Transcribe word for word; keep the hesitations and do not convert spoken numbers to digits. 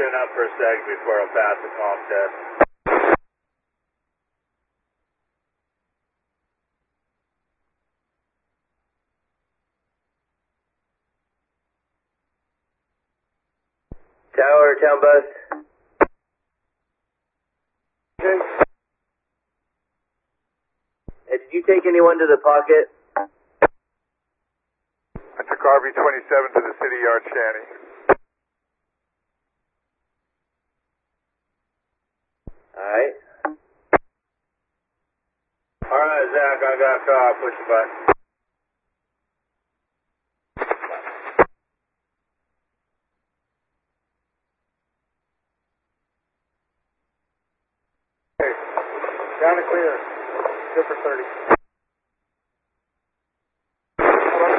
tune up for a second before I'll pass the calm test. Tower, town bus. Okay. Hey, did you take anyone to the pocket? I took R V twenty-seven to the city yard shanty. Alright. Alright, Zach, I got a car. Push the button. Okay. Down and clear. Good for thirty.